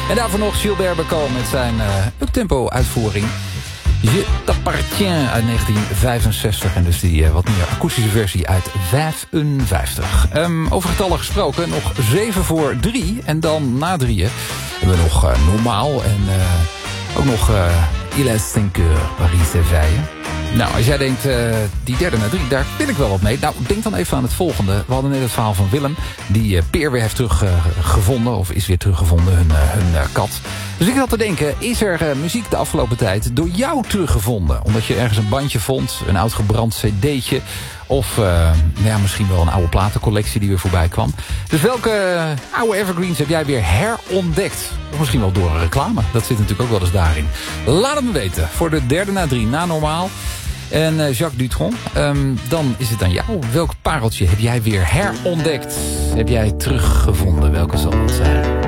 En daarvoor nog Gilbert Bécaud met zijn uptempo uitvoering. Je t'appartient uit 1965. En dus die wat meer akoestische versie uit 55. Over getallen gesproken, nog 7 voor 3. En dan na 3 hebben we nog normaal. En ook nog Il est 5 heures, Paris Séveille. Nou, als jij denkt, die derde na 3, daar wil ik wel wat mee. Nou, denk dan even aan het volgende. We hadden net het verhaal van Willem, die Peer weer heeft teruggevonden, of is weer teruggevonden, hun kat. Dus ik had te denken, is er muziek de afgelopen tijd door jou teruggevonden? Omdat je ergens een bandje vond, een oud gebrand cd'tje, of misschien wel een oude platencollectie die weer voorbij kwam. Dus welke oude evergreens heb jij weer herontdekt? Of misschien wel door een reclame. Dat zit natuurlijk ook wel eens daarin. Laat het me weten. Voor de derde na 3 na normaal. En Jacques Dutronc, dan is het aan jou. Welk pareltje heb jij weer herontdekt? Heb jij teruggevonden? Welke zal dat zijn?